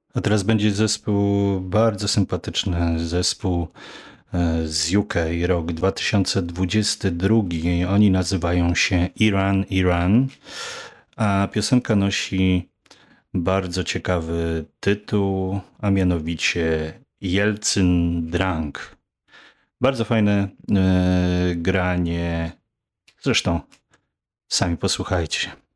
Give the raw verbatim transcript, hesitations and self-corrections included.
A teraz będzie zespół, bardzo sympatyczny zespół e, z U K, rok dwa tysiące dwudziesty drugi. Oni nazywają się Iran Iran, a piosenka nosi bardzo ciekawy tytuł, a mianowicie Jelcyn Drunk. Bardzo fajne e, granie, zresztą sami posłuchajcie.